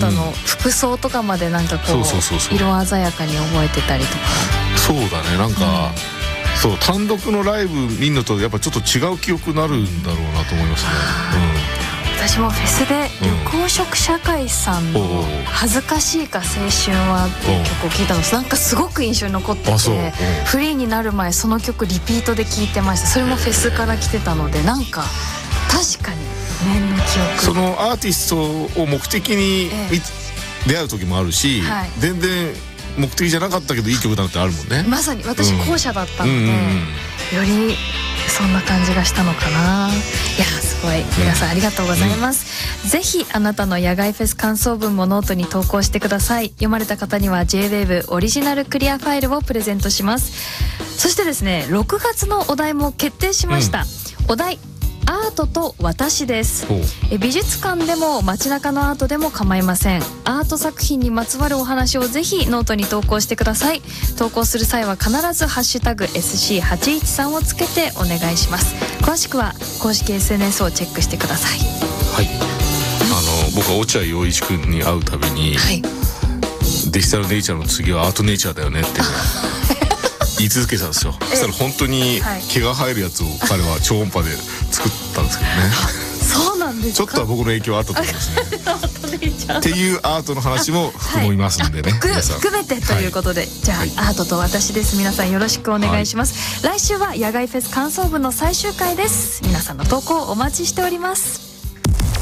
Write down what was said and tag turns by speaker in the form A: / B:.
A: 方の服装とかまでなんかこう色鮮やかに覚えてたりとか。
B: そうだね、なんか、そう単独のライブ見るのとやっぱちょっと違う記憶になるんだろうなと思いますね。
A: 私もフェスで緑黄色社会さんの「恥ずかしいか青春は」っていう曲を聴いたのです。なんかすごく印象に残ってて、フリーになる前その曲リピートで聴いてました。それもフェスから来てたので、なんか確かに念の記憶。
B: そのアーティストを目的に出会う時もあるし、全然目的じゃなかったけどいい曲だってあるもんね。
A: まさに私後者だったので、よりそんな感じがしたのかな。いやすごい、皆さんありがとうございます。ぜひあなたの野外フェス感想文もノートに投稿してください。読まれた方には J-WAVE オリジナルクリアファイルをプレゼントします。そしてですね、6月のお題も決定しました。お題、アートと私です。美術館でも街中のアートでも構いません。アート作品にまつわるお話をぜひノートに投稿してください。投稿する際は必ずハッシュタグ SC813 をつけてお願いします。詳しくは公式 SNS をチェックしてください。
B: はい、僕は落合陽一君に会うたびに、デジタルネイチャーの次はアートネイチャーだよねって言い続けたんですよ。そしたら本当に毛が生えるやつを彼は超音波で作ったんですけどね。
A: そうなんですか。
B: ちょっとは僕の影響はあったと思いますね。っていうアートの話も含みますんでね、
A: 含めてということで、じゃあアートと私です。皆さんよろしくお願いします。来週は野外フェス感想文の最終回です。皆さんの投稿お待ちしております。